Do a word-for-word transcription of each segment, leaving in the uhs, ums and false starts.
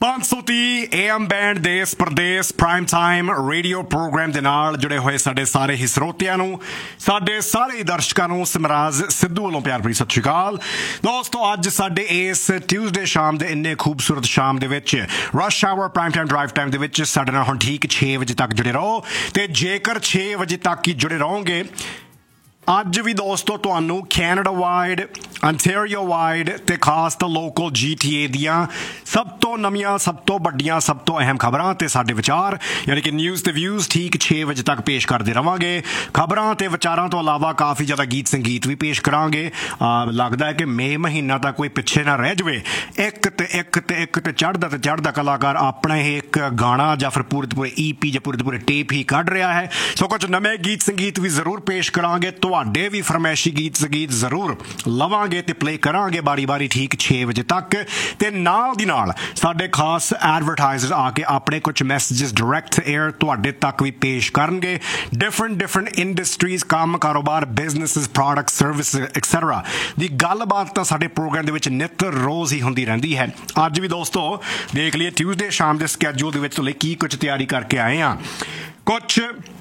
पाँच सौ तीह ए एम बैंड देश प्रदेश प्राइम टाइम रेडियो प्रोग्राम ਦੇ ਨਾਲ जुड़े ਹੋਏ ਸਾਡੇ ਸਾਰੇ ਹੀ ਸਰੋਤਿਆਂ ਨੂੰ ਸਾਡੇ ਸਾਰੇ ਹੀ ਦਰਸ਼ਕਾਂ ਨੂੰ ਸਿਮਰਾਜ ਸਿੱਧੂ ਵੱਲੋਂ ਪਿਆਰ ਭਰੀ ਸਤਿ ਸ਼੍ਰੀ ਅਕਾਲ ਦੋਸਤੋ। ਅੱਜ ਸਾਡੇ ਇਸ ਟਿਊਜ਼ਡੇ ਸ਼ਾਮ ਦੇ ਇੰਨੇ ਖੂਬਸੂਰਤ ਸ਼ਾਮ ਦੇ ਵਿੱਚ rush hour prime time drive time ਦੇ ਵਿੱਚ ਸਾਡੇ ਨਾਲ ਹੁਣ ਠੀਕ ਛੇ ਵਜੇ ਤੱਕ ਜੁੜੇ ਰਹੋ ਤੇ ਜੇਕਰ ਛੇ ਵਜੇ ਤੱਕ ਹੀ ਜੁੜੇ ਰਹੋਗੇ ਅੱਜ ਵੀ ਦੋਸਤੋ ਤੁਹਾਨੂੰ ਕੈਨੇਡਾ ਵਾਈਡ ਅੰਟੈਰੀਓ ਵਾਈਡ ਤੇ ਖਾਸ ਤਾਂ ਲੋਕਲ ਜੀ ਟੀ ਏ ਦੀਆਂ ਸਭ ਤੋਂ ਨਵੀਆਂ ਸਭ ਤੋਂ ਵੱਡੀਆਂ ਸਭ ਤੋਂ ਅਹਿਮ ਖਬਰਾਂ ਤੇ ਸਾਡੇ ਵਿਚਾਰ ਯਾਨੀ ਕਿ ਨਿਊਜ਼ ਤੇ ਵਿਊਜ਼ ਠੀਕ ਛੇ ਵਜੇ ਤੱਕ ਪੇਸ਼ ਕਰਦੇ ਰਵਾਂਗੇ। ਖਬਰਾਂ ਤੇ ਵਿਚਾਰਾਂ ਤੋਂ ਇਲਾਵਾ ਕਾਫੀ ਜ਼ਿਆਦਾ ਗੀਤ ਸੰਗੀਤ ਵੀ ਪੇਸ਼ ਕਰਾਂਗੇ। ਲੱਗਦਾ ਹੈ ਕਿ ਮਈ ਮਹੀਨਾ ਤਾਂ ਕੋਈ ਪਿੱਛੇ ਨਾ ਰਹਿ ਜਾਵੇ। ਇੱਕ ਤੇ ਇੱਕ ਤੇ ਇੱਕ ਤੇ ਚੜ੍ਹਦਾ ਤੇ ਚੜ੍ਹਦਾ ਕਲਾਕਾਰ ਆਪਣਾ ਇਹ ਇੱਕ ਗਾਣਾ ਜਾਂ ਫਿਰ ਪੂਰੇ ਤੇ ਪੂਰੇ ਈ ਪੀ ਜਾਂ ਪੂਰੇ ਤੇ ਪੂਰੇ ਟੇਪ ਹੀ ਕੱਢ ਰਿਹਾ ਹੈ। ਸੋ ਕੁਝ ਨਵੇਂ ਗੀਤ ਸੰਗੀਤ ਵੀ ਜ਼ਰੂਰ ਪੇਸ਼ ਕਰਾਂਗੇ। ਤੁਹਾਡੇ ਵੀ ਫਰਮਾਇਸ਼ੀ ਗੀਤ ਸੰਗੀਤ ਜ਼ਰੂਰ ਲਵਾਂਗੇ ਤੇ ਪਲੇ ਕਰਾਂਗੇ ਬਾਰੀ ਬਾਰੀ ਠੀਕ ਛੇ ਵਜੇ ਤੱਕ। ਤੇ ਨਾਲ ਦੀ ਨਾਲ ਸਾਡੇ ਖਾਸ ਐਡਵਰਟਾਈਜ਼ਰ ਆ ਕੇ ਆਪਣੇ ਕੁਝ ਮੈਸੇजेस ਡਾਇਰੈਕਟ ਏਅਰ ਤੁਹਾਡੇ ਤੱਕ ਵੀ ਪੇਸ਼ ਕਰਨਗੇ। ਡਿਫਰੈਂਟ ਡਿਫਰੈਂਟ ਇੰਡਸਟਰੀਜ਼ ਕੰਮ ਕਾਰੋਬਾਰ ਬਿਜ਼ਨੈਸਿਸ ਪ੍ਰੋਡਕਟ ਸਰਵਿਸ ਐਕਸੈਟਰਾ ਦੀ ਗੱਲਬਾਤ ਤਾਂ ਸਾਡੇ ਪ੍ਰੋਗਰਾਮ ਦੇ ਵਿੱਚ ਨਿੱਤ ਰੋਜ਼ ਹੀ ਹੁੰਦੀ ਰਹਿੰਦੀ ਹੈ। ਅੱਜ ਵੀ ਦੋਸਤੋ ਦੇਖ ਲਈਏ ਟਿਊਜ਼ਡੇ ਸ਼ਾਮ ਦੇ ਸਕੈਜੂਲ ਦੇ ਵਿੱਚ ਲਈ ਕੀ ਕੁਝ ਤਿਆਰੀ ਕਰਕੇ ਆਏ ਹਾਂ। ਕੁਛ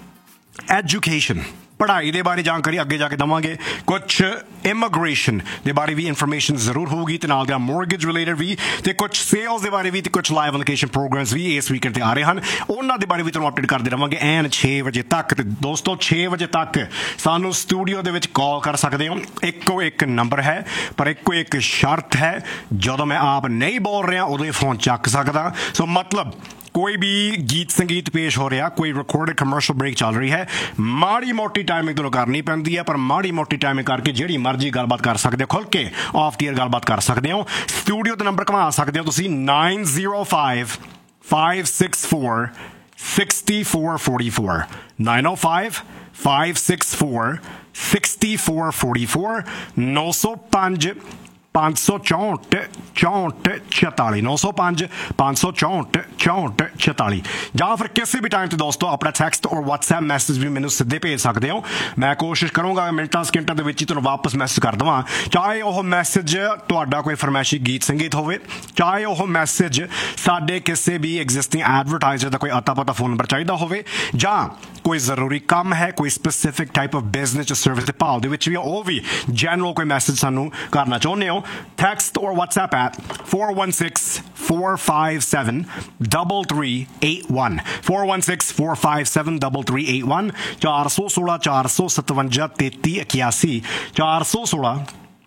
ਐਜੂਕੇਸ਼ਨ पढ़ाई के बारे जानकारी अगे जाके देवांगे। कुछ इमिग्रेशन के बारे भी इन्फॉर्मेशन जरूर होगी तो नाल मोरगेज रिलेटेड भी तो कुछ सेल्स के बारे भी तो कुछ लाइव लोकेशन प्रोग्राम्स भी इस वीकेंड आ रहे हैं उन्होंने के बारे भी तुहानूं अपडेट करते रहांगे एन छे बजे तक। तो दोस्तों छे बजे तक सानू स्टूडियो दे विच कॉल कर सकते हो। इको एक नंबर है पर इको एक शर्त है जदों मैं आप नहीं बोल रहा उदों ही फोन चक सकदा। सो मतलब कोई भी गीत संगीत पेश हो रहा कोई रिकॉर्डेड कमर्शियल ब्रेक चल रही है माड़ी मोटी टाइमिंग तो करनी पैंदी है पर माड़ी मोटी टाइमिंग करके जिहड़ी मर्जी गलबात कर सकते हो खुल के ऑफ ईयर गलबात कर सकते हो। स्टूडियो का नंबर घुमा सकते हो तुसीं nine zero five five six four sixty four forty four nine ओ five five six four sixty four forty four नौ सौ पाँच पाँच सौ चौंठ चौंठ छताली नौ सौ पाँच पाँच सौ चौंठ चौंठ छताली ਜਾਂ ਫਿਰ ਕਿਸੇ ਵੀ ਟਾਈਮ ਤੇ ਦੋਸਤੋ ਆਪਣਾ ਟੈਕਸਟ ਔਰ WhatsApp ਮੈਸੇਜ ਵੀ ਮੈਨੂੰ ਸਿੱਧੇ ਭੇਜ ਸਕਦੇ ਹੋ। ਮੈਂ ਕੋਸ਼ਿਸ਼ ਕਰੂੰਗਾ ਮਿੰਟਾਂ ਸਕਿੰਟਾਂ ਦੇ ਵਿੱਚ ਹੀ ਤੁਹਾਨੂੰ ਵਾਪਸ ਮੈਸੇਜ ਕਰ ਦੇਵਾਂ। ਚਾਹੇ ਉਹ ਮੈਸੇਜ ਤੁਹਾਡਾ ਕੋਈ ਫਰਮਾਇਸ਼ੀ ਗੀਤ ਸੰਗੀਤ ਹੋਵੇ ਚਾਹੇ ਉਹ ਮੈਸੇਜ ਸਾਡੇ ਕਿਸੇ ਵੀ ਐਗਜ਼ਿਸਟਿੰਗ ਐਡਵਰਟਾਈਜ਼ਰ ਦਾ ਕੋਈ ਅਤਾ ਪਤਾ ਫੋਨ ਨੰਬਰ ਚਾਹੀਦਾ ਹੋਵੇ ਜਾਂ ਕੋਈ ਜ਼ਰੂਰੀ ਕੰਮ ਹੈ ਕੋਈ ਸਪੈਸੀਫਿਕ ਟਾਈਪ ਆਫ ਬਿਜ਼ਨਸ ਜਾਂ ਸਰਵਿਸ ਦੇ ਭਾਵ ਦੇ ਵਿੱਚ ਵੀ ਉਹ ਵੀ ਜਨਰਲ ਕੋਈ ਮੈਸੇਜ ਸਾਨੂੰ ਕਰਨਾ ਚਾਹੁੰਦੇ ਹੋ। Text or WhatsApp at four one six, four five seven, three three eight one four one six, four five seven, three three eight one ਚਾਰ ਸੌ ਸੋਲਾਂ ਚਾਰ ਸੌ ਸਤਵੰਜਾ ਤੇਤੀ ਇਕਿਆਸੀ ਚਾਰ ਸੌ ਸੋਲਾਂ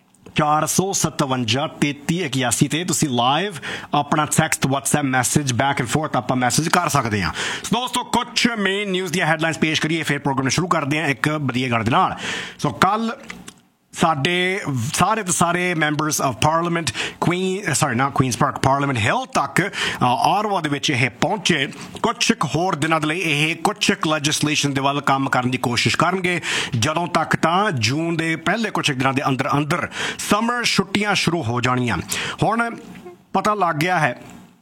ਚਾਰ ਸੌ ਸਤਵੰਜਾ ਤੇਤੀ ਇਕਿਆਸੀ ਤੇ ਤੁਸੀਂ ਲਾਈਵ ਆਪਣਾ text WhatsApp message back and fourth ਆਪਾਂ ਮੈਸੇਜ ਕਰ ਸਕਦੇ ਹਾਂ। ਦੋਸਤੋ ਕੁਝ ਮੇਨ ਨਿਊਜ਼ ਦੀਆਂ ਹੈਡਲਾਈਨਸ ਪੇਸ਼ ਕਰੀਏ ਫਿਰ ਪ੍ਰੋਗਰਾਮ ਸ਼ੁਰੂ ਕਰਦੇ ਹਾਂ ਇੱਕ ਵਧੀਆ ਗੱਲ ਦੇ ਨਾਲ। ਸੋ ਕੱਲ ਸਾਡੇ ਸਾਰੇ ਦੇ ਸਾਰੇ members of parliament Queen sorry not Queen's park parliament ਹਿੱਲ ਤੱਕ ਆਟਵਾ ਦੇ ਵਿੱਚ ਇਹ ਪਹੁੰਚੇ। ਕੁਛ ਕੁ ਹੋਰ ਦਿਨਾਂ ਦੇ ਲਈ ਇਹ ਕੁਛ ਕੁ ਲੈਜਿਸਲੇਸ਼ਨ ਦੇ ਵੱਲ ਕੰਮ ਕਰਨ ਦੀ ਕੋਸ਼ਿਸ਼ ਕਰਨਗੇ ਜਦੋਂ ਤੱਕ ਤਾਂ ਜੂਨ ਦੇ ਪਹਿਲੇ ਕੁਛ ਦਿਨਾਂ ਦੇ ਅੰਦਰ ਅੰਦਰ ਸਮਰ ਛੁੱਟੀਆਂ ਸ਼ੁਰੂ ਹੋ ਜਾਣੀਆਂ। ਹੁਣ ਪਤਾ ਲੱਗ ਗਿਆ ਹੈ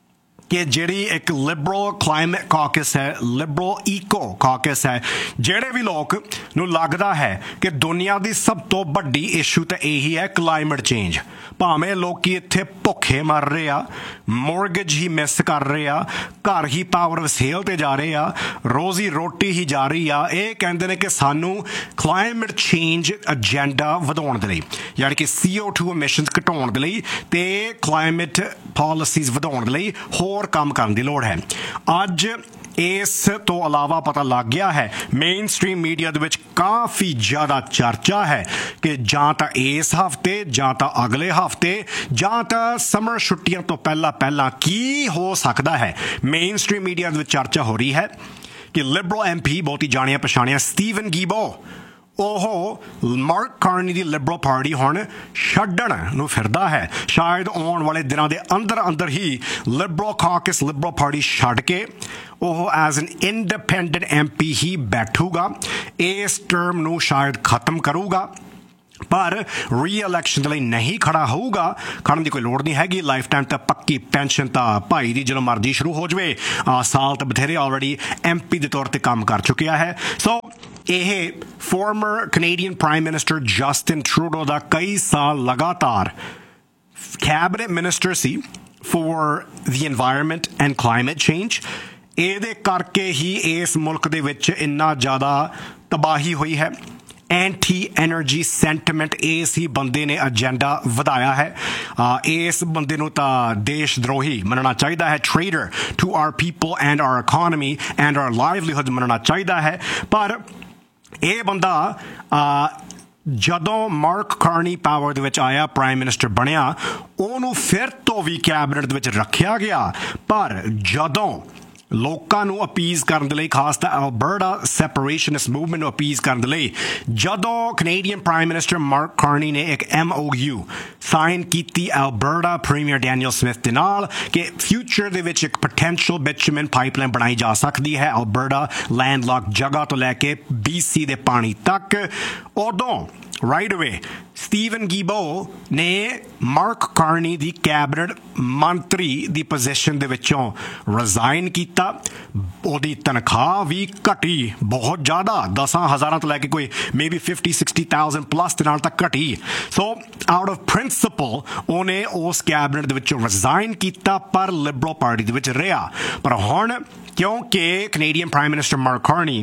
ਕਿ ਜਿਹੜੀ ਇੱਕ ਲਿਬਰਲ ਕਲਾਈਮੇਟ ਕਾਕਸ ਹੈ ਲਿਬਰਲ ਈਕੋ ਕਾਕਸ ਹੈ ਜਿਹੜੇ ਵੀ ਲੋਕ ਨੂੰ ਲੱਗਦਾ ਹੈ ਕਿ ਦੁਨੀਆ ਦੀ ਸਭ ਤੋਂ ਵੱਡੀ ਇਸ਼ੂ ਤਾਂ ਇਹੀ ਹੈ ਕਲਾਈਮੇਟ ਚੇਂਜ। ਭਾਵੇਂ ਲੋਕੀ ਇੱਥੇ ਭੁੱਖੇ ਮਰ ਰਹੇ ਆ ਮੋਰਗੇਜ ਹੀ ਮਿਸ ਕਰ ਰਹੇ ਆ ਘਰ ਹੀ ਪਾਵਰ ਆਫ ਸੇਲ ਤੇ ਜਾ ਰਹੇ ਆ ਰੋਜ਼ੀ ਰੋਟੀ ਹੀ ਜਾ ਰਹੀ ਆ। ਇਹ ਕਹਿੰਦੇ ਨੇ ਕਿ ਸਾਨੂੰ ਕਲਾਈਮੇਟ ਚੇਂਜ ਏਜੰਡਾ ਵਧਾਉਣ ਦੇ ਲਈ ਯਾਨੀ ਕਿ ਸੀ ਓ ਟੂ ਐਮਿਸ਼ਨਸ ਘਟਾਉਣ ਦੇ ਲਈ ਤੇ ਕਲਾਈਮੇਟ ਪਾਲਿਸੀਜ਼ ਵਧਾਉਣ ਦੇ ਲਈ ਹੋਰ ਕੰਮ ਕਰਨ ਦੀ ਲੋੜ ਹੈ। ਅੱਜ ਇਸ ਤੋਂ ਇਲਾਵਾ ਪਤਾ ਲੱਗ ਗਿਆ ਹੈ ਮੇਨ ਸਟ੍ਰੀਮ ਮੀਡੀਆ ਦੇ ਵਿੱਚ ਕਾਫੀ ਜ਼ਿਆਦਾ ਚਰਚਾ ਹੈ ਕਿ ਜਾਂ ਤਾਂ ਇਸ ਹਫ਼ਤੇ ਜਾਂ ਤਾਂ ਅਗਲੇ ਹਫ਼ਤੇ ਜਾਂ ਤਾਂ ਸਮਰ ਛੁੱਟੀਆਂ ਤੋਂ ਪਹਿਲਾਂ ਪਹਿਲਾਂ ਕੀ ਹੋ ਸਕਦਾ ਹੈ। ਮੇਨ ਸਟ੍ਰੀਮ ਮੀਡੀਆ ਦੇ ਵਿੱਚ ਚਰਚਾ ਹੋ ਰਹੀ ਹੈ ਕਿ ਲਿਬਰਲ ਐਮ ਪੀ ਬਹੁਤੀ ਜਾਣਿਆ ਪਛਾਣਿਆ ਸਟੀਵਨ ਗੀਬੋ ਉਹ ਮਾਰਕ ਕਾਰਨੀ ਦੀ ਲਿਬਰਲ ਪਾਰਟੀ ਹੁਣ ਛੱਡਣ ਨੂੰ ਫਿਰਦਾ ਹੈ। ਸ਼ਾਇਦ ਆਉਣ ਵਾਲੇ ਦਿਨਾਂ ਦੇ ਅੰਦਰ ਅੰਦਰ ਹੀ ਲਿਬਰਲ ਕਾਕਸ ਲਿਬਰਲ ਪਾਰਟੀ ਛੱਡ ਕੇ ਉਹ as an independent M P ਹੀ ਬੈਠੂਗਾ ਇਸ ਟਰਮ ਨੂੰ ਸ਼ਾਇਦ ਖਤਮ ਕਰੂਗਾ ਪਰ ਰੀ ਇਲੈਕਸ਼ਨ ਦੇ ਲਈ ਨਹੀਂ ਖੜਾ ਹੋਊਗਾ। ਖੜਨ ਦੀ ਕੋਈ ਲੋੜ ਨਹੀਂ ਹੈਗੀ। ਲਾਈਫ ਟਾਈਮ ਤਾਂ ਪੱਕੀ ਪੈਨਸ਼ਨ ਤਾਂ ਭਾਈ ਦੀ ਜਦੋਂ ਮਰਜ਼ੀ ਸ਼ੁਰੂ ਹੋ ਜਾਵੇ। ਸਾਲ ਤਾਂ ਬਥੇਰੇ ਆਲਰੇਡੀ ਐਮ ਪੀ ਦੇ ਤੌਰ ਤੇ ਕੰਮ ਕਰ ਚੁੱਕਿਆ ਹੈ। ਸੋ ਇਹ farmer Canadian prime minister Justin Trudeau ਦਾ ਕਈ ਸਾਲ ਲਗਾਤਾਰ cabinet minister C for the environment and climate change. ਇਹਦੇ ਕਰਕੇ ਹੀ ਇਸ ਮੁਲਕ ਦੇ ਵਿੱਚ ਇੰਨਾ ਜ਼ਿਆਦਾ ਤਬਾਹੀ ਹੋਈ ਹੈ। ਐਂਟੀ ਐਨਰਜੀ ਸੈਂਟੀਮੈਂਟ ਇਸ ਹੀ ਬੰਦੇ ਨੇ ਏਜੰਡਾ ਵਧਾਇਆ ਹੈ। ਇਸ ਬੰਦੇ ਨੂੰ ਤਾਂ ਦੇਸ਼ ਦਰੋਹੀ ਮੰਨਣਾ ਚਾਹੀਦਾ ਹੈ। Trader to R people and R economy and R livelihood ਮੰਨਣਾ ਚਾਹੀਦਾ ਹੈ। ਪਰ ਇਹ ਬੰਦਾ ਜਦੋਂ ਮਾਰਕ ਕਾਰਨੀ ਪਾਵਰ ਦੇ ਵਿੱਚ ਆਇਆ, ਪ੍ਰਾਈਮ ਮਿਨਿਸਟਰ ਬਣਿਆ, ਉਹਨੂੰ ਫਿਰ ਤੋਂ ਵੀ ਕੈਬਨਿਟ ਦੇ ਵਿੱਚ ਰੱਖਿਆ ਗਿਆ। ਪਰ ਜਦੋਂ ਲੋਕਾਂ ਨੂੰ ਅਪੀਜ਼ ਕਰਨ ਦੇ ਲਈ, ਖਾਸ ਤਾਂ ਐਲਬਰਟਾ ਸੈਪਰੇਸ਼ਨਿਸਟ ਮੂਵਮੈਂਟ ਨੂੰ ਅਪੀਜ਼ ਕਰਨ ਦੇ ਲਈ, ਜਦੋਂ Canadian prime minister mark Carney ਨੇ ਇੱਕ ਐਮ ਓ ਯੂ ਸਾਈਨ ਕੀਤੀ ਐਲਬਰਟਾ ਪ੍ਰੀਮੀਅਰ ਡੈਨੀਅਲ ਸਮਿਥ ਦੇ ਨਾਲ ਕਿ ਫਿਊਚਰ ਦੇ ਵਿੱਚ ਇੱਕ ਪੋਟੈਂਸ਼ੀਅਲ ਬਿਟੂਮਨ ਪਾਈਪਲਾਈਨ ਬਣਾਈ ਜਾ ਸਕਦੀ ਹੈ ਐਲਬਰਟਾ ਲੈਂਡਲੌਕ ਜਗ੍ਹਾ ਤੋਂ ਲੈ ਕੇ ਬੀ ਸੀ ਦੇ ਪਾਣੀ ਤੱਕ, ਉਦੋਂ ਰਾਈਟ ਅਵੇ ਸਟੀਵਨ ਗੀਬੋ ਨੇ ਮਾਰਕ ਕਾਰਨੀ ਦੀ ਕੈਬਨਿਟ ਮੰਤਰੀ ਦੀ ਪੋਜੀਸ਼ਨ ਦੇ ਵਿੱਚੋਂ ਰਿਜ਼ਾਈਨ ਕੀਤਾ। ਉਹਦੀ ਤਨਖਾਹ ਵੀ ਘਟੀ ਬਹੁਤ ਜ਼ਿਆਦਾ, ਦਸਾਂ ਹਜ਼ਾਰਾਂ ਤੋਂ ਲੈ ਕੇ ਕੋਈ maybe fifty sixty thousand plus ਦੇ ਨਾਲ ਤਾਂ ਘਟੀ। ਸੋ ਆਊਟ ਆਫ ਪ੍ਰਿੰਸੀਪਲ ਉਹਨੇ ਉਸ ਕੈਬਨਿਟ ਦੇ ਵਿੱਚੋਂ ਰਿਜ਼ਾਈਨ ਕੀਤਾ, ਪਰ ਲਿਬਰਲ ਪਾਰਟੀ ਦੇ ਵਿੱਚ ਰਿਹਾ। ਪਰ ਹੁਣ ਕਿਉਂਕਿ Canadian prime minister mark Carney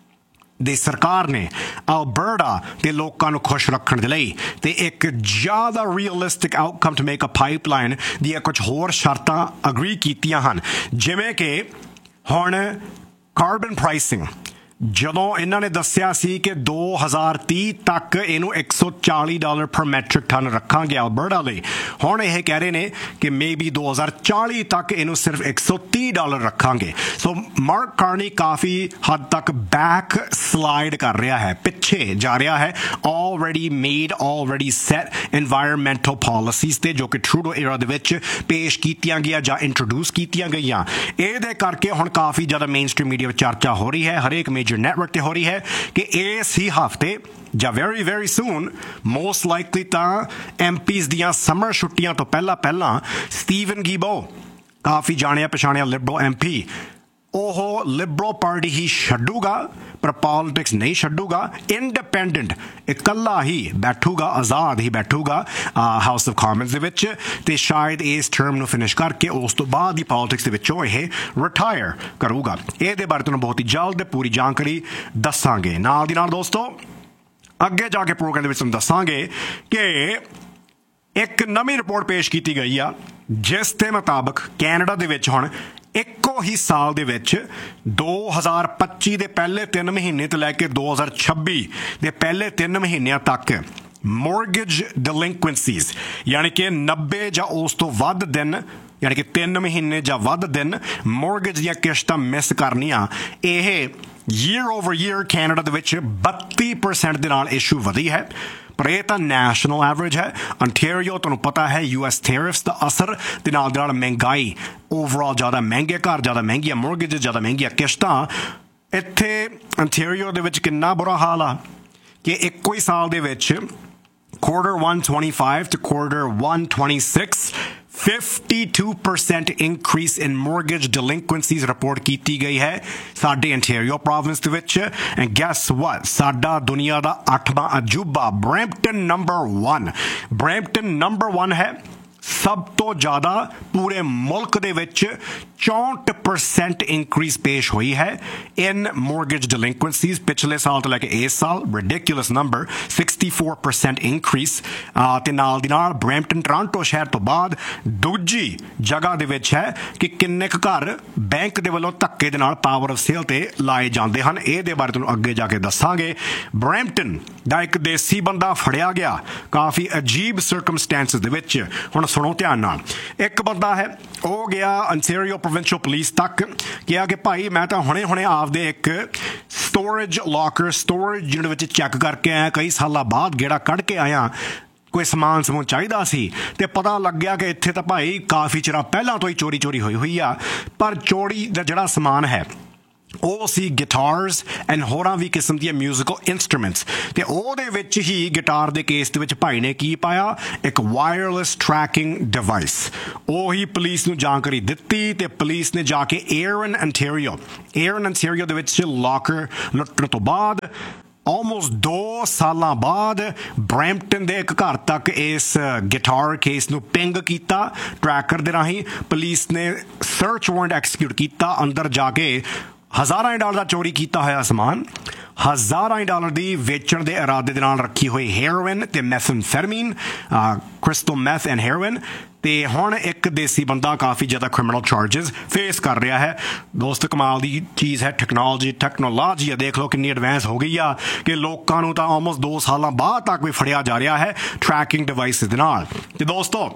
ਦੀ ਸਰਕਾਰ ਨੇ ਐਲਬਰਟਾ ਦੇ ਲੋਕਾਂ ਨੂੰ ਖੁਸ਼ ਰੱਖਣ ਦੇ ਲਈ ਤੇ ਇੱਕ ਜ਼ਿਆਦਾ realistic outcome to make a pipeline ਦੀਆਂ ਕੁਝ ਹੋਰ ਸ਼ਰਤਾਂ ਅਗਰੀ ਕੀਤੀਆਂ ਹਨ, ਜਿਵੇਂ ਕਿ ਹੁਣ ਕਾਰਬਨ ਪ੍ਰਾਈਸਿੰਗ। ਜਦੋਂ ਇਹਨਾਂ ਨੇ ਦੱਸਿਆ ਸੀ ਕਿ ਦੋ ਹਜ਼ਾਰ ਤੀਹ ਤੱਕ ਇਹਨੂੰ ਇੱਕ ਸੌ ਚਾਲੀ ਡਾਲਰ ਪਰ ਮੈਟ੍ਰਿਕ ਟਨ ਰੱਖਾਂਗੇ ਐਲਬਰਟਾ ਲਈ, ਹੁਣ ਇਹ ਕਹਿ ਰਹੇ ਨੇ ਕਿ ਮੇਬੀ ਦੋ ਹਜ਼ਾਰ ਚਾਲੀ ਤੱਕ ਇਹਨੂੰ ਸਿਰਫ ਇੱਕ ਸੌ ਤੀਹ ਡਾਲਰ ਰੱਖਾਂਗੇ। ਸੋ ਮਾਰਕ ਕਾਰਨੀ ਕਾਫੀ ਹੱਦ ਤੱਕ ਬੈਕ ਸਲਾਈਡ ਕਰ ਰਿਹਾ ਹੈ, ਪਿੱਛੇ ਜਾ ਰਿਹਾ ਹੈ already made already set environmental policies ਤੇ, ਜੋ ਕਿ ਟਰੂਡੋ ਏਰਾ ਦੇ ਵਿੱਚ ਪੇਸ਼ ਕੀਤੀਆਂ ਗਈਆਂ ਜਾਂ ਇੰਟਰੋਡਿਊਸ ਕੀਤੀਆਂ ਗਈਆਂ। ਇਹਦੇ ਕਰਕੇ ਹੁਣ ਕਾਫੀ ਜ਼ਿਆਦਾ ਮੇਨ ਸਟ੍ਰੀਮ ਮੀਡੀਆ ਵਿੱਚ ਚਰਚਾ ਹੋ ਰਹੀ ਹੈ, ਹਰੇਕ ਮੇਜਰ ਨੈਟਵਰਕ ਤੇ ਹੋ ਰਹੀ ਹੈ ਕਿ ਇਸ ਹੀ ਹਫ਼ਤੇ ਜਾਂ very very soon most likely ਤਾਂ ਐਮ ਪੀਜ਼ ਦੀਆਂ ਸਮਰ ਛੁੱਟੀਆਂ ਤੋਂ ਪਹਿਲਾਂ ਪਹਿਲਾਂ ਸਟੀਵਨ ਗੀਬੋ, ਕਾਫੀ ਜਾਣਿਆ ਪਛਾਣਿਆ ਲਿਬਰਲ ਐਮ ਪੀ, ਉਹ ਲਿਬਰਲ ਪਾਰਟੀ ਹੀ ਛੱਡੂਗਾ ਪਰ ਪੋਲਿਟਿਕਸ ਨਹੀਂ ਛੱਡੂਗਾ। ਇੰਡੀਪੈਂਡੈਂਟ ਇਕੱਲਾ ਹੀ ਬੈਠੂਗਾ, ਆਜ਼ਾਦ ਹੀ ਬੈਠੂਗਾ ਹਾਊਸ ਆਫ ਕਾਮਨਸ ਦੇ ਵਿੱਚ, ਤੇ ਸ਼ਾਇਦ ਇਸ ਟਰਮ ਨੂੰ ਫਿਨਿਸ਼ ਕਰਕੇ ਉਸ ਤੋਂ ਬਾਅਦ ਹੀ ਪੋਲਿਟਿਕਸ ਦੇ ਵਿੱਚੋਂ ਇਹ ਰਿਟਾਇਰ ਕਰੂਗਾ। ਇਹਦੇ ਬਾਰੇ ਤੁਹਾਨੂੰ ਬਹੁਤ ਹੀ ਜਲਦ ਪੂਰੀ ਜਾਣਕਾਰੀ ਦੱਸਾਂਗੇ। ਨਾਲ ਦੀ ਨਾਲ ਦੋਸਤੋ ਅੱਗੇ ਜਾ ਕੇ ਪ੍ਰੋਗਰਾਮ ਦੇ ਵਿੱਚ ਤੁਹਾਨੂੰ ਦੱਸਾਂਗੇ ਕਿ ਇੱਕ ਨਵੀਂ ਰਿਪੋਰਟ ਪੇਸ਼ ਕੀਤੀ ਗਈ ਆ, ਜਿਸ ਦੇ ਮੁਤਾਬਕ ਕੈਨੇਡਾ ਦੇ ਵਿੱਚ ਹੁਣ ਇੱਕੋ ਹੀ ਸਾਲ ਦੇ ਵਿੱਚ ਦੋ ਹਜ਼ਾਰ ਪੱਚੀ ਦੇ ਪਹਿਲੇ ਤਿੰਨ ਮਹੀਨੇ ਤੋਂ ਲੈ ਕੇ ਦੋ ਹਜ਼ਾਰ ਛੱਬੀ ਦੇ ਪਹਿਲੇ ਤਿੰਨ ਮਹੀਨਿਆਂ ਤੱਕ ਮੋਰਗੇਜ ਡਿਲਿੰਕੁਐਂਸੀਜ਼, ਯਾਨੀ ਕਿ ਨੱਬੇ ਜਾਂ ਉਸ ਤੋਂ ਵੱਧ ਦਿਨ, ਯਾਨੀ ਕਿ ਤਿੰਨ ਮਹੀਨੇ ਜਾਂ ਵੱਧ ਦਿਨ ਮੋਰਗੇਜ ਦੀਆਂ ਕਿਸ਼ਤਾਂ ਮਿਸ ਕਰਨੀਆਂ, ਇਹ ਈਅਰ ਓਵਰ ਈਅਰ ਕੈਨੇਡਾ ਦੇ ਵਿੱਚ ਬੱਤੀ ਪਰਸੈਂਟ ਦੇ ਨਾਲ ਇਸ਼ੂ ਵਧੀ ਹੈ। ਪਰ ਇਹ ਤਾਂ ਨੈਸ਼ਨਲ ਐਵਰੇਜ ਹੈ। ਅੰਟੈਰੀਓ ਤੁਹਾਨੂੰ ਪਤਾ ਹੈ ਯੂ ਐਸ ਟੈਰਿਫਸ ਦਾ ਅਸਰ ਦੇ ਨਾਲ ਦੇ ਨਾਲ ਮਹਿੰਗਾਈ, ਓਵਰਆਲ ਜ਼ਿਆਦਾ ਮਹਿੰਗੇ ਘਰ, ਜ਼ਿਆਦਾ ਮਹਿੰਗੀਆਂ ਮੋਰਗੇਜ, ਜ਼ਿਆਦਾ ਮਹਿੰਗੀਆਂ ਕਿਸ਼ਤਾਂ। ਇੱਥੇ ਅੰਟੈਰੀਓ ਦੇ ਵਿੱਚ ਕਿੰਨਾ ਬੁਰਾ ਹਾਲ ਆ ਕਿ ਇੱਕੋ ਹੀ ਸਾਲ ਦੇ ਵਿੱਚ quarter one twenty-five to quarter one twenty-six fifty-two percent increase in mortgage delinquencies report ਕੀਤੀ ਗਈ ਹੈ ਸਾਡੇ ਅੰਟੈਰੀਓ ਪ੍ਰੋਵਿੰਸ ਦੇ ਵਿੱਚ। and guess what, ਸਾਡਾ ਦੁਨੀਆ ਦਾ ਅੱਠਵਾਂ ਅਜੂਬਾ Brampton number one, Brampton number one ਹੈ ਸਭ ਤੋਂ ਜ਼ਿਆਦਾ ਪੂਰੇ ਮੁਲਕ ਦੇ ਵਿੱਚ ਚੌਂਹਠ ਪਰਸੈਂਟ ਇਨਕਰੀਜ਼ ਪੇਸ਼ ਹੋਈ ਹੈ ਇਨ ਮੋਰਗੇਜ ਡਿਲਿੰਕੁਐਂਸੀਜ਼ ਪਿਛਲੇ ਸਾਲ ਤੋਂ ਲੈ ਕੇ ਇਸ ਸਾਲ। ਰਿਡਿਕੂਲਸ ਨੰਬਰ sixty-four percent ਇਨਕਰੀਜ਼। ਤੇ ਨਾਲ ਦੀ ਨਾਲ ਬਰੈਂਪਟਨ ਟੋਰਾਂਟੋ ਸ਼ਹਿਰ ਤੋਂ ਬਾਅਦ ਦੂਜੀ ਜਗ੍ਹਾ ਦੇ ਵਿੱਚ ਹੈ ਕਿ ਕਿੰਨੇ ਕੁ ਘਰ ਬੈਂਕ ਦੇ ਵੱਲੋਂ ਧੱਕੇ ਦੇ ਨਾਲ ਪਾਵਰ ਆਫ ਸੇਲ ਤੇ ਲਾਏ ਜਾਂਦੇ ਹਨ। ਇਹਦੇ ਬਾਰੇ ਤੁਹਾਨੂੰ ਅੱਗੇ ਜਾ ਕੇ ਦੱਸਾਂਗੇ। ਬਰੈਂਪਟਨ ਦਾ ਇੱਕ ਦੇਸੀ ਬੰਦਾ ਫੜਿਆ ਗਿਆ ਕਾਫੀ ਅਜੀਬ ਸਰਕਮਸਟੈਂਸਿਸ ਦੇ ਵਿੱਚ। ਹੁਣ ਸੁਣੋ ਧਿਆਨ ਨਾਲ। ਇੱਕ ਬੰਦਾ ਹੈ, ਉਹ ਗਿਆ ਅੰਟੈਰੀਓ ਪ੍ਰੋਵਿੰਸ਼ੀਅਲ ਪੁਲਿਸ ਤੱਕ, ਕਿਹਾ ਕਿ ਭਾਈ ਮੈਂ ਤਾਂ ਹੁਣੇ ਹੁਣੇ ਆਪਦੇ ਇੱਕ ਸਟੋਰੇਜ ਲਾਕਰ ਸਟੋਰੇਜ ਯੂਨਿਟ ਵਿੱਚ ਚੈੱਕ ਕਰਕੇ ਆਇਆ, ਕਈ ਸਾਲਾਂ ਬਾਅਦ ਗੇੜਾ ਕੱਢ ਕੇ ਆਇਆ, ਕੋਈ ਸਮਾਨ ਸਮੂਨ ਚਾਹੀਦਾ ਸੀ ਤੇ ਪਤਾ ਲੱਗਿਆ ਕਿ ਇੱਥੇ ਤਾਂ ਭਾਈ ਕਾਫੀ ਚਿਰਾਂ ਪਹਿਲਾਂ ਤੋਂ ਹੀ ਚੋਰੀ ਚੋਰੀ ਹੋਈ ਹੋਈ ਆ। ਪਰ ਚੋਰੀ ਦਾ ਜਿਹੜਾ ਸਮਾਨ ਹੈ ਉਹ ਸੀ ਗਿਟਾਰਸ ਐਂਡ ਹੋਰਾਂ ਵੀ ਕਿਸਮ ਦੀਆਂ ਮਿਊਜ਼ੀਕਲ ਇੰਸਟਰੂਮੈਂਟਸ। ਤੇ ਉਹਦੇ ਵਿੱਚ ਹੀ ਗਿਟਾਰ ਦੇ ਕੇਸ ਦੇ ਵਿੱਚ ਭਾਈ ਨੇ ਕੀ ਪਾਇਆ, ਇੱਕ ਵਾਇਰਲੈਸ ਟਰੈਕਿੰਗ ਡਿਵਾਈਸ। ਉਹੀ ਪੁਲਿਸ ਨੂੰ ਜਾਣਕਾਰੀ ਦਿੱਤੀ ਤੇ ਪੁਲਿਸ ਨੇ ਜਾ ਕੇ ਏਰਨ ਅੰਟੈਰੀਓ ਏਰਨ ਅੰਟੈਰੀਓ ਦੇ ਵਿੱਚ ਲਾਕਰ ਲੁੱਟਣ ਤੋਂ ਬਾਅਦ ਆਲਮੋਸਟ ਦੋ ਸਾਲਾਂ ਬਾਅਦ ਬਰੈਂਪਟਨ ਦੇ ਇੱਕ ਘਰ ਤੱਕ ਇਸ ਗਿਟਾਰ ਕੇਸ ਨੂੰ ਪਿੰਗ ਕੀਤਾ ਟਰੈਕਰ ਦੇ ਰਾਹੀਂ। ਪੁਲਿਸ ਨੇ ਸਰਚ ਵਾਰੰਟ ਐਕਸੀਕਿਊਟ ਕੀਤਾ। ਅੰਦਰ ਜਾ ਕੇ ਹਜ਼ਾਰਾਂ ਡਾਲਰ ਦਾ ਚੋਰੀ ਕੀਤਾ ਹੋਇਆ ਸਮਾਨ, ਹਜ਼ਾਰਾਂ ਡਾਲਰ ਦੀ ਵੇਚਣ ਦੇ ਇਰਾਦੇ ਦੇ ਨਾਲ ਰੱਖੀ ਹੋਈ ਹੈਰੋਇਨ ਤੇ ਮੈਥੈਮਫੈਟਾਮੀਨ, ਕ੍ਰਿਸਟਲ ਮੈਥ ਐਂਡ ਹੈਰੋਇਨ। ਤੇ ਹੁਣ ਇੱਕ ਦੇਸੀ ਬੰਦਾ ਕਾਫੀ ਜ਼ਿਆਦਾ ਕ੍ਰਿਮੀਨਲ ਚਾਰਜਸ ਫੇਸ ਕਰ ਰਿਹਾ ਹੈ। ਦੋਸਤ ਕਮਾਲ ਦੀ ਚੀਜ਼ ਹੈ ਟੈਕਨੋਲੋਜੀ ਟੈਕਨੋਲੋਜੀ ਆ ਦੇਖ ਲਓ ਕਿੰਨੀ ਐਡਵਾਂਸ ਹੋ ਗਈ ਆ ਕਿ ਲੋਕਾਂ ਨੂੰ ਤਾਂ ਆਲਮੋਸਟ ਦੋ ਸਾਲਾਂ ਬਾਅਦ ਤੱਕ ਵੀ ਫੜਿਆ ਜਾ ਰਿਹਾ ਹੈ ਟਰੈਕਿੰਗ ਡਿਵਾਈਸਿਸ ਦੇ ਨਾਲ। ਤੇ ਦੋਸਤੋ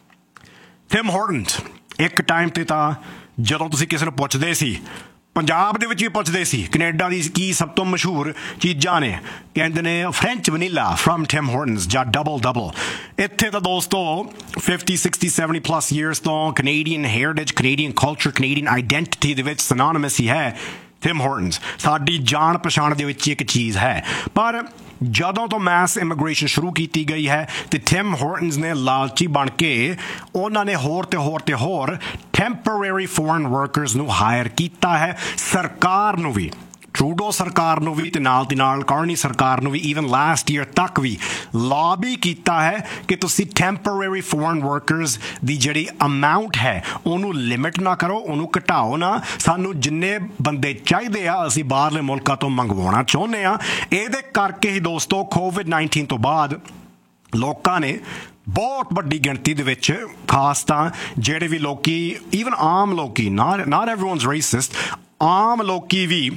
ਟਿਮ ਹਾਰਟਨਸ ਇੱਕ ਟਾਈਮ ਤੇ ਤਾਂ ਜਦੋਂ ਤੁਸੀਂ ਕਿਸੇ ਨੂੰ ਪੁੱਛਦੇ ਸੀ, ਪੰਜਾਬ ਦੇ ਵਿੱਚ ਵੀ ਪੁੱਛਦੇ ਸੀ ਕੈਨੇਡਾ ਦੀ ਕੀ ਸਭ ਤੋਂ ਮਸ਼ਹੂਰ ਚੀਜ਼ਾਂ ਨੇ, ਕਹਿੰਦੇ ਨੇ ਫ੍ਰੈਂਚ ਵਨੀਲਾ ਫਰਮ ਟਿਮ ਹਾਰਟਨਸ ਜਾਂ ਡਬਲ ਡਬਲ। ਇੱਥੇ ਤਾਂ ਦੋਸਤੋ fifty sixty seventy plus years ਤੋਂ Canadian heritage Canadian culture Canadian identity ਦੇ ਵਿੱਚ ਸਿਨੋਨਿਮਸ ਹੀ ਹੈ ਟਿਮ ਹਾਰਟਨਸ। ਸਾਡੀ ਜਾਣ ਪਛਾਣ ਦੇ ਵਿੱਚ ਇੱਕ ਚੀਜ਼ ਹੈ। ਪਰ ਜਦੋਂ ਤੋਂ ਮੈਸ ਇਮੀਗ੍ਰੇਸ਼ਨ ਸ਼ੁਰੂ ਕੀਤੀ ਗਈ ਹੈ ਤੇ ਟਿਮ ਹਾਰਟਨਸ ਨੇ ਲਾਲਚੀ ਬਣ ਕੇ ਉਹਨਾਂ ਨੇ ਹੋਰ ਤੇ ਹੋਰ ਤੇ ਹੋਰ ਟੈਂਪਰੇਰੀ ਫੋਰਨ ਵਰਕਰਸ ਨੂੰ ਹਾਇਰ ਕੀਤਾ ਹੈ। ਸਰਕਾਰ ਨੂੰ ਵੀ, ਟਰੂਡੋ ਸਰਕਾਰ ਨੂੰ ਵੀ ਤੇ ਨਾਲ ਦੀ ਨਾਲ ਕਾਰਨੀ ਸਰਕਾਰ ਨੂੰ ਵੀ ਈਵਨ ਲਾਸਟ ਈਅਰ ਤੱਕ ਵੀ ਲੌਬੀ ਕੀਤਾ ਹੈ ਕਿ ਤੁਸੀਂ ਟੈਂਪਰੇਰੀ ਫੋਰਨ ਵਰਕਰਸ ਦੀ ਜਿਹੜੀ ਅਮਾਊਂਟ ਹੈ ਉਹਨੂੰ ਲਿਮਿਟ ਨਾ ਕਰੋ, ਉਹਨੂੰ ਘਟਾਓ ਨਾ। ਸਾਨੂੰ ਜਿੰਨੇ ਬੰਦੇ ਚਾਹੀਦੇ ਆ ਅਸੀਂ ਬਾਹਰਲੇ ਮੁਲਕਾਂ ਤੋਂ ਮੰਗਵਾਉਣਾ ਚਾਹੁੰਦੇ ਆ। ਇਹਦੇ ਕਰਕੇ ਹੀ ਦੋਸਤੋ ਕੋਵਿਡ ਨਾਈਨਟੀਨ ਤੋਂ ਬਾਅਦ ਲੋਕਾਂ ਨੇ ਬਹੁਤ ਵੱਡੀ ਗਿਣਤੀ ਦੇ ਵਿੱਚ, ਖਾਸ ਤਾਂ ਜਿਹੜੇ ਵੀ ਲੋਕੀ ਈਵਨ ਆਮ ਲੋਕੀ, ਨਾਟ ਨਾਟ ਐਵਰੀਵਨਸ ਰੇਸਿਸਟ, ਆਮ ਲੋਕੀ ਵੀ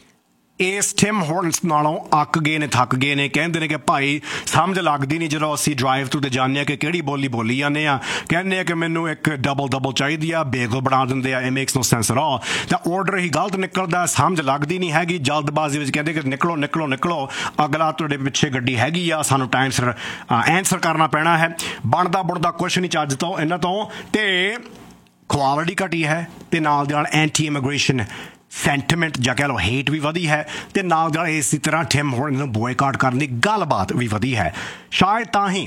ਇਸ ਟਿਮ ਹਾਰਟਨਸ ਨਾਲੋਂ ਅੱਕ ਗਏ ਨੇ, ਥੱਕ ਗਏ ਨੇ। ਕਹਿੰਦੇ ਨੇ ਕਿ ਭਾਈ ਸਮਝ ਲੱਗਦੀ ਨਹੀਂ ਜਦੋਂ ਅਸੀਂ ਡਰਾਈਵ ਥਰੂ ਤੇ ਜਾਂਦੇ ਹਾਂ ਕਿ ਕਿਹੜੀ ਬੋਲੀ ਬੋਲੀ ਜਾਂਦੇ ਆ। ਕਹਿੰਦੇ ਆ ਕਿ ਮੈਨੂੰ ਇੱਕ ਡਬਲ ਡਬਲ ਚਾਹੀਦੀ ਆ, ਬੇਗਲ ਬਣਾ ਦਿੰਦੇ ਆ, it makes no sense at all. ਤਾਂ ਆਰਡਰ ਹੀ ਗਲਤ ਨਿਕਲਦਾ, ਸਮਝ ਲੱਗਦੀ ਨਹੀਂ ਹੈਗੀ। ਜਲਦਬਾਜ਼ੀ ਵਿੱਚ ਕਹਿੰਦੇ ਕਿ ਨਿਕਲੋ ਨਿਕਲੋ ਨਿਕਲੋ, ਅਗਲਾ ਤੁਹਾਡੇ ਪਿੱਛੇ ਗੱਡੀ ਹੈਗੀ ਆ, ਸਾਨੂੰ ਟਾਈਮ ਸਿਰ ਐਂਸਰ ਕਰਨਾ ਪੈਣਾ ਹੈ। ਬਣਦਾ ਬੁਣਦਾ ਕੁਛ ਨਹੀਂ ਚੱਜ ਤੋਂ ਇਹਨਾਂ ਤੋਂ, ਤੇ ਕੁਆਲਿਟੀ ਘਟੀ ਹੈ ਤੇ ਨਾਲ ਦੇ ਨਾਲ ਐਂਟੀ ਇਮੀਗ੍ਰੇਸ਼ਨ ਸੈਂਟੀਮੈਂਟ ਜਾਂ ਕਹਿ ਲਓ ਹੇਟ ਵੀ ਵਧੀ ਹੈ ਤੇ ਨਾਲ ਨਾਲ ਇਸੇ ਤਰ੍ਹਾਂ ਟਿਮ ਹਾਰਟਨਸ ਨੂੰ ਬੋਇਕਾਟ ਕਰਨ ਦੀ ਗੱਲਬਾਤ ਵੀ ਵਧੀ ਹੈ। ਸ਼ਾਇਦ ਤਾਂ ਹੀ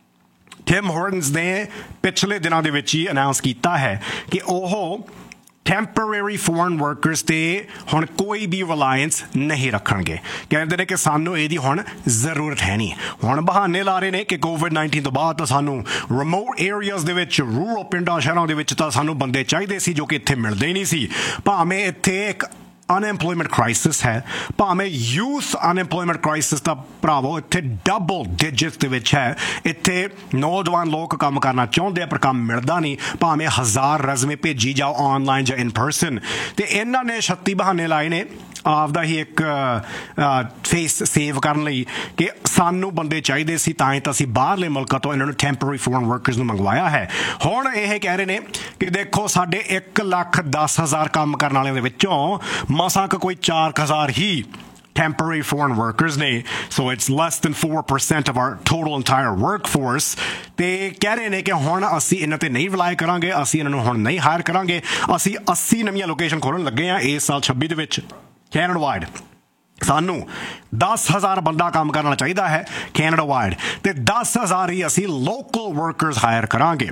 ਟਿਮ ਹਾਰਟਨਸ ਨੇ ਪਿਛਲੇ ਦਿਨਾਂ ਦੇ ਵਿੱਚ ਹੀ ਅਨਾਉਂਸ ਕੀਤਾ ਹੈ ਕਿ ਉਹ ਟੈਂਪਰੇਰੀ ਫੋਰਨ ਵਰਕਰਸ ਤੇ ਹੁਣ ਕੋਈ ਵੀ ਰਿਲਾਇੰਸ ਨਹੀਂ ਰੱਖਣਗੇ। ਕਹਿੰਦੇ ਨੇ ਕਿ ਸਾਨੂੰ ਇਹਦੀ ਹੁਣ ਜ਼ਰੂਰਤ ਹੈ ਨਹੀਂ। ਹੁਣ ਬਹਾਨੇ ਲਾ ਰਹੇ ਨੇ ਕਿ ਕੋਵਿਡ ਨਾਈਨਟੀਨ ਤੋਂ ਬਾਅਦ ਤਾਂ ਸਾਨੂੰ ਰਿਮੋਟ ਏਰੀਆਜ਼ ਦੇ ਵਿੱਚ, ਰੂਰਲ ਪਿੰਡਾਂ ਸ਼ਹਿਰਾਂ ਦੇ ਵਿੱਚ ਤਾਂ ਸਾਨੂੰ ਬੰਦੇ ਚਾਹੀਦੇ ਸੀ ਜੋ ਕਿ ਇੱਥੇ ਮਿਲਦੇ ਹੀ ਨਹੀਂ ਸੀ। ਭਾਵੇਂ ਇੱਥੇ ਇੱਕ ਅਨਐਮਪਲੋਇਮੈਂਟ ਕ੍ਰਾਈਸਿਸ ਹੈ, ਭਾਵੇਂ ਯੂਥ ਅਨਐਮਪਲੋਇਮੈਂਟ ਕ੍ਰਾਈਸਿਸ ਤਾਂ ਭਰਾਵੋ ਇੱਥੇ ਡਬਲ ਡਿਜਿਟਸ ਦੇ ਵਿੱਚ ਹੈ। ਇੱਥੇ ਨੌਜਵਾਨ ਲੋਕ ਕੰਮ ਕਰਨਾ ਚਾਹੁੰਦੇ ਆ ਪਰ ਕੰਮ ਮਿਲਦਾ ਨਹੀਂ, ਭਾਵੇਂ ਹਜ਼ਾਰ ਰਜ਼ਮੇ ਭੇਜੀ ਜਾਓ ਆਨਲਾਈਨ ਜਾਂ ਇਨ ਪਰਸਨ। ਤੇ ਇਹਨਾਂ ਨੇ ਛੱਤੀ ਬਹਾਨੇ ਲਾਏ ਨੇ ਆਪਦਾ ਹੀ ਇੱਕ ਫੇਸ ਸੇਵ ਕਰਨ ਲਈ ਕਿ ਸਾਨੂੰ ਬੰਦੇ ਚਾਹੀਦੇ ਸੀ ਤਾਂ ਹੀ ਤਾਂ ਅਸੀਂ ਬਾਹਰਲੇ ਮੁਲਕਾਂ ਤੋਂ ਇਹਨਾਂ ਨੂੰ ਟੈਂਪਰੇਰੀ ਫੋਰਨ ਵਰਕਰਸ ਨੂੰ ਮੰਗਵਾਇਆ ਹੈ। ਹੁਣ ਇਹ ਕਹਿ ਰਹੇ ਨੇ ਕਿ ਦੇਖੋ ਸਾਡੇ ਇੱਕ ਲੱਖ ਦਸ ਹਜ਼ਾਰ ਕੰਮ ਕਰਨ ਵਾਲਿਆਂ ਦੇ ਵਿੱਚੋਂ ਮਸਾਂ ਕੁ ਕੋਈ ਚਾਰ ਹਜ਼ਾਰ ਹੀ temporary foreign workers ਨੇ, so it's less than four percent of our total entire workforce। ਤੇ ਕਹਿ ਰਹੇ ਨੇ ਕਿ ਹੁਣ ਅਸੀਂ ਇਹਨਾਂ ਤੇ ਨਹੀਂ ਰਿਲਾਈ ਕਰਾਂਗੇ, ਅਸੀਂ ਇਹਨਾਂ ਨੂੰ ਹੁਣ ਨਹੀਂ ਹਾਇਰ ਕਰਾਂਗੇ। ਅਸੀਂ ਅੱਸੀ ਨਵੀਆਂ ਲੋਕੇਸ਼ਨ ਖੋਲ੍ਹਣ ਲੱਗੇ ਹਾਂ ਇਸ ਸਾਲ ਛੱਬੀ ਦੇ ਵਿੱਚ ਕੈਨੇਡਾ ਵਾਈਡ। ਸਾਨੂੰ ਦਸ ਹਜ਼ਾਰ ਬੰਦਾ ਕੰਮ ਕਰਨਾ ਚਾਹੀਦਾ ਹੈ ਕੈਨੇਡਾ ਵਾਈਡ, ਤੇ ਦਸ ਹਜ਼ਾਰ ਹੀ ਅਸੀਂ ਲੋਕਲ ਵਰਕਰਸ ਹਾਇਰ ਕਰਾਂਗੇ।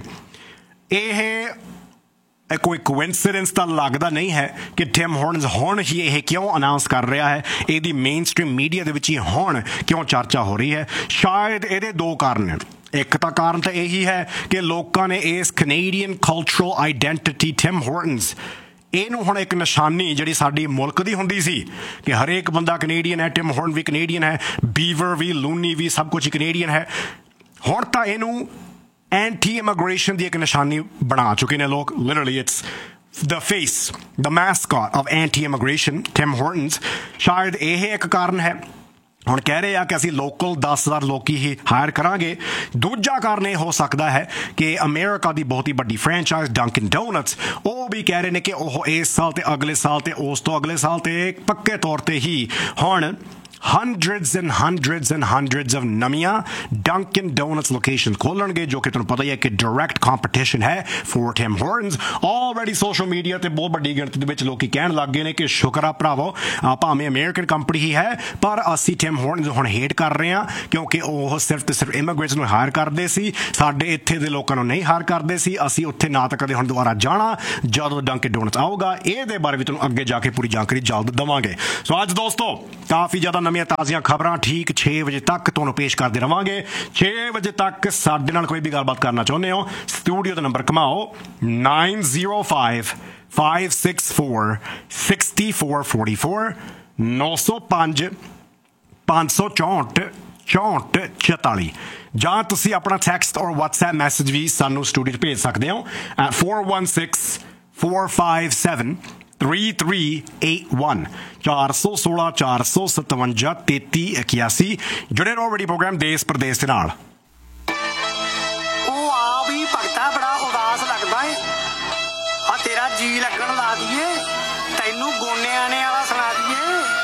ਇਹ ਕੋਈ ਕੋਇਨਸੀਡੈਂਸ ਤਾਂ ਲੱਗਦਾ ਨਹੀਂ ਹੈ ਕਿ ਟਿਮ ਹਾਰਟਨਸ ਹੁਣ ਹੀ ਇਹ ਕਿਉਂ ਅਨਾਉਂਸ ਕਰ ਰਿਹਾ ਹੈ, ਇਹਦੀ ਮੇਨ ਸਟ੍ਰੀਮ ਮੀਡੀਆ ਦੇ ਵਿੱਚ ਹੀ ਹੁਣ ਕਿਉਂ ਚਰਚਾ ਹੋ ਰਹੀ ਹੈ। ਸ਼ਾਇਦ ਇਹਦੇ ਦੋ ਕਾਰਨ ਨੇ। ਇੱਕ ਤਾਂ ਕਾਰਨ ਤਾਂ ਇਹੀ ਹੈ ਕਿ ਲੋਕਾਂ ਨੇ ਇਸ ਕੈਨੇਡੀਅਨ ਕਲਚਰਲ ਆਈਡੈਂਟਿਟੀ ਟਿਮ ਹਾਰਟਨਸ ਇਹਨੂੰ ਹੁਣ ਇੱਕ ਨਿਸ਼ਾਨੀ ਜਿਹੜੀ ਸਾਡੀ ਮੁਲਕ ਦੀ ਹੁੰਦੀ ਸੀ ਕਿ ਹਰੇਕ ਬੰਦਾ ਕੈਨੇਡੀਅਨ ਹੈ, ਟਿਮ ਹਾਰਟਨ ਵੀ ਕੈਨੇਡੀਅਨ ਹੈ, ਬੀਵਰ ਵੀ, ਲੂਨੀ ਵੀ, ਸਭ ਕੁਝ ਕੈਨੇਡੀਅਨ ਹੈ। ਹੁਣ ਤਾਂ ਇਹਨੂੰ ਐਂਟੀ ਇਮੀਗ੍ਰੇਸ਼ਨ ਦੀ ਇੱਕ ਨਿਸ਼ਾਨੀ ਬਣਾ ਚੁੱਕੇ ਨੇ ਲੋਕ। Literally it's the face, the mascot of anti immigration Tim ਹਾਰਟਨਸ। ਸ਼ਾਇਦ ਇਹ ਇੱਕ ਕਾਰਨ ਹੈ। ਹੁਣ ਕਹਿ ਰਹੇ ਆ ਕਿ ਅਸੀਂ ਲੋਕਲ ਦਸ ਹਜ਼ਾਰ ਲੋਕੀ ਹੀ ਹਾਇਰ ਕਰਾਂਗੇ। ਦੂਜਾ ਕਾਰਨ ਇਹ ਹੋ ਸਕਦਾ ਹੈ ਕਿ ਅਮਰੀਕਾ ਦੀ ਬਹੁਤ ਹੀ ਵੱਡੀ ਫਰੈਂਚਾਈਜ਼ ਡੰਕਿਨ ਡੋਨਟਸ, ਉਹ ਵੀ ਕਹਿ ਰਹੇ ਨੇ ਕਿ ਉਹ ਇਸ ਸਾਲ ਤੇ ਅਗਲੇ ਸਾਲ ਤੇ ਉਸ ਤੋਂ ਅਗਲੇ ਸਾਲ ਤੇ ਪੱਕੇ ਤੌਰ ਤੇ ਹੀ ਹੁਣ hundreds and hundreds and hundreds of ਨਵੀਆਂ Dunkin Donuts locations ਖੋਲਣਗੇ, ਜੋ ਕਿ ਤੁਹਾਨੂੰ ਪਤਾ ਹੀ ਹੈ ਕਿ ਡਾਇਰੈਕਟ ਕੰਪੀਟੀਸ਼ਨ ਹੈ for Tim Hortons। Already social media ਤੇ ਬਹੁਤ ਵੱਡੀ ਗਿਣਤੀ ਦੇ ਵਿੱਚ ਲੋਕੀ ਕਹਿਣ ਲੱਗ ਗਏ ਨੇ ਕਿ ਸ਼ੁਕਰ ਆ ਭਰਾਵੋ, ਭਾਵੇਂ ਅਮਰੀਕਨ ਕੰਪਨੀ ਹੀ ਹੈ ਪਰ ਅਸੀਂ Tim Hortons ਨੂੰ ਹੁਣ ਹੇਟ ਕਰ ਰਹੇ ਹਾਂ ਕਿਉਂਕਿ ਉਹ ਸਿਰਫ ਤੇ ਸਿਰਫ ਇਮੀਗ੍ਰੇਟਸ ਨੂੰ ਹਾਇਰ ਕਰਦੇ ਸੀ, ਸਾਡੇ ਇੱਥੇ ਦੇ ਲੋਕਾਂ ਨੂੰ ਨਹੀਂ ਹਾਇਰ ਕਰਦੇ ਸੀ। ਅਸੀਂ ਉੱਥੇ ਨਾ ਤਾਂ ਕਦੇ ਹੁਣ ਦੁਬਾਰਾ ਜਾਣਾ ਜਦੋਂ Dunkin Donuts ਆਊਗਾ। ਇਹਦੇ ਬਾਰੇ ਵੀ ਤੁਹਾਨੂੰ ਅੱਗੇ ਜਾ ਕੇ ਪੂਰੀ ਜਾਣਕਾਰੀ ਜਲਦ ਦੇਵਾਂਗੇ। ਸੋ ਅੱਜ ਦੋਸਤੋ ਕਾਫੀ ਜ਼ਿਆਦਾ ਨਵੀਆਂ ਤਾਜ਼ੀਆਂ ਖਬਰਾਂ ਠੀਕ ਛੇ ਵਜੇ ਤੱਕ ਤੁਹਾਨੂੰ ਪੇਸ਼ ਕਰਦੇ ਰਵਾਂਗੇ। ਛੇ ਵਜੇ ਤੱਕ ਸਾਡੇ ਨਾਲ ਕੋਈ ਵੀ ਗੱਲਬਾਤ ਕਰਨਾ ਚਾਹੁੰਦੇ ਹੋ, ਸਟੂਡੀਓ ਦਾ number ਘਮਾਓ nine zero five five six four six four four four ਨੌ ਸੌ ਪੰਜ ਪੰਜ ਸੌ ਚੌਂਹਠ ਚੌਂਹਠ ਚੁਤਾਲੀ ਜਾਂ ਤੁਸੀਂ ਆਪਣਾ ਟੈਕਸਟ ਔਰ WhatsApp ਮੈਸੇਜ ਵੀ ਸਾਨੂੰ ਸਟੂਡੀਓ 'ਚ ਭੇਜ ਸਕਦੇ ਹੋ four one six four five seven three three eight one ਚਾਰ ਸੌ ਸੋਲਾਂ ਚਾਰ ਸੌ ਸਤਵੰਜਾ ਤੇਤੀ ਇਕਿਆਸੀ। ਜੁੜੇ ਰਹੋ ਰੇਡੀਓ ਪ੍ਰੋਗਰਾਮ ਦੇਸ਼ ਪ੍ਰਦੇਸ਼ ਦੇ ਨਾਲ। ਉਹ ਆ ਵੀ ਭਗਤਾ ਬੜਾ ਉਦਾਸ ਲੱਗਦਾ ਏ, ਆ ਤੇਰਾ ਜੀ ਲੱਗਣ ਲਾ ਦਈਏ, ਤੈਨੂੰ ਗੋਨੇ ਆਣੇ ਵਾਲਾ ਸੁਣਾ ਦਈਏ।